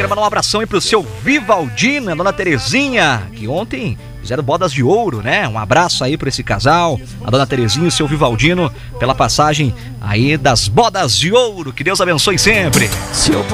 Quero mandar um abração aí pro seu Vivaldino, a dona Terezinha, que ontem fizeram bodas de ouro, né? Um abraço aí pra esse casal, a dona Terezinha e o seu Vivaldino, pela passagem aí das bodas de ouro. Que Deus abençoe sempre. Se eu